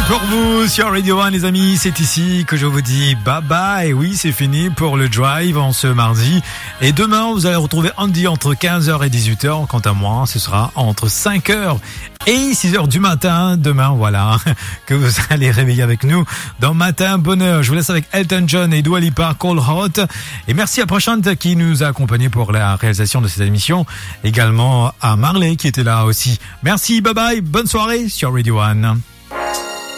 pour vous sur Radio One, les amis. C'est ici que je vous dis bye bye. Et oui, c'est fini pour le drive en ce mardi. Et demain, vous allez retrouver Andy entre 15h et 18h. Quant à moi, ce sera entre 5h et 6h du matin. Demain, voilà, que vous allez réveiller avec nous dans Matin Bonheur. Je vous laisse avec Elton John et Dua Lipa, Cold Heart. Et merci à Prashant qui nous a accompagnés pour la réalisation de cette émission. Également à Marley qui était là aussi. Merci, bye bye, bonne soirée sur Radio One.